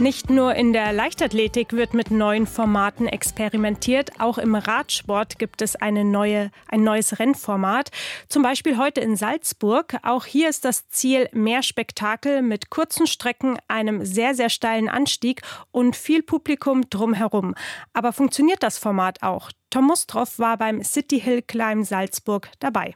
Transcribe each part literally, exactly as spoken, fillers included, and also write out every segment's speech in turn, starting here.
Nicht nur in der Leichtathletik wird mit neuen Formaten experimentiert, auch im Radsport gibt es eine neue, ein neues Rennformat. Zum Beispiel heute in Salzburg. Auch hier ist das Ziel mehr Spektakel mit kurzen Strecken, einem sehr, sehr steilen Anstieg und viel Publikum drumherum. Aber funktioniert das Format auch? Tom Mustroff war beim City Hill Climb Salzburg dabei.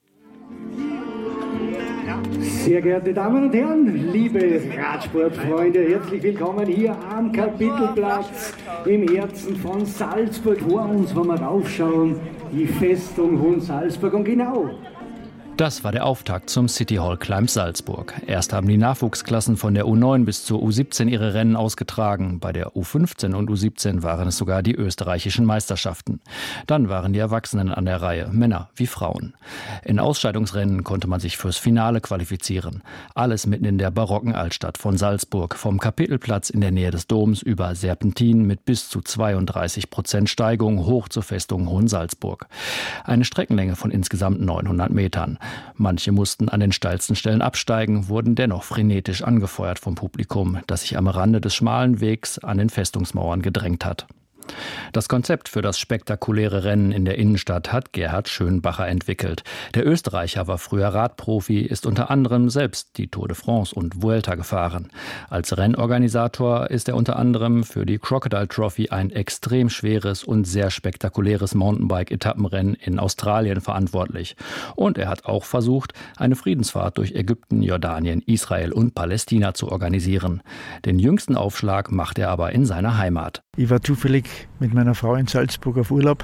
Sehr geehrte Damen und Herren, liebe Radsportfreunde, herzlich willkommen hier am Kapitelplatz im Herzen von Salzburg. Vor uns, wenn wir raufschauen, die Festung Hohensalzburg. Und genau das war der Auftakt zum City Hall Climb Salzburg. Erst haben die Nachwuchsklassen von der U neun bis zur U siebzehn ihre Rennen ausgetragen. Bei der U fünfzehn und U siebzehn waren es sogar die österreichischen Meisterschaften. Dann waren die Erwachsenen an der Reihe, Männer wie Frauen. In Ausscheidungsrennen konnte man sich fürs Finale qualifizieren. Alles mitten in der barocken Altstadt von Salzburg. Vom Kapitelplatz in der Nähe des Doms über Serpentinen mit bis zu zweiunddreißig Prozent Steigung hoch zur Festung Hohensalzburg. Eine Streckenlänge von insgesamt neunhundert Metern. Manche mussten an den steilsten Stellen absteigen, wurden dennoch frenetisch angefeuert vom Publikum, das sich am Rande des schmalen Wegs an den Festungsmauern gedrängt hat. Das Konzept für das spektakuläre Rennen in der Innenstadt hat Gerhard Schönbacher entwickelt. Der Österreicher war früher Radprofi, ist unter anderem selbst die Tour de France und Vuelta gefahren. Als Rennorganisator ist er unter anderem für die Crocodile Trophy, ein extrem schweres und sehr spektakuläres Mountainbike-Etappenrennen in Australien, verantwortlich. Und er hat auch versucht, eine Friedensfahrt durch Ägypten, Jordanien, Israel und Palästina zu organisieren. Den jüngsten Aufschlag macht er aber in seiner Heimat. Ich war zufällig mit meiner Frau in Salzburg auf Urlaub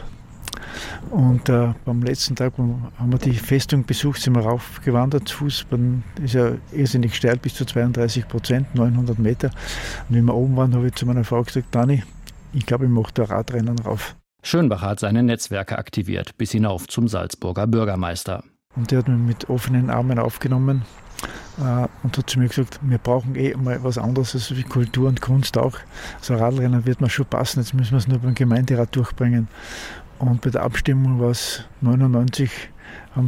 und äh, beim letzten Tag haben wir die Festung besucht, sind wir raufgewandert zu Fuß. Dann ist ja irrsinnig steil, bis zu zweiunddreißig Prozent, neunhundert Meter. Und wenn wir oben waren, habe ich zu meiner Frau gesagt, Dani, ich glaube, ich mache da Radrennen rauf. Schönbacher hat seine Netzwerke aktiviert, bis hinauf zum Salzburger Bürgermeister. Und der hat mich mit offenen Armen aufgenommen äh, und hat zu mir gesagt, wir brauchen eh mal was anderes als wie Kultur und Kunst auch. So ein Radrennen wird mir schon passen, jetzt müssen wir es nur beim Gemeinderat durchbringen. Und bei der Abstimmung war es neunundneunzig, haben